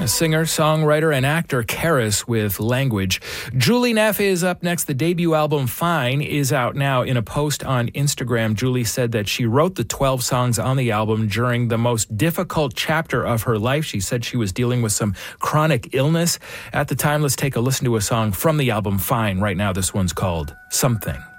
Singer, songwriter, and actor Karis with Language. Julie Neff is up next. The debut album Fine is out now. In a post on Instagram, Julie said that she wrote the 12 songs on the album during the most difficult chapter of her life. She said she was dealing with some chronic illness at the time. Let's take a listen to a song from the album Fine right now. This one's called Something.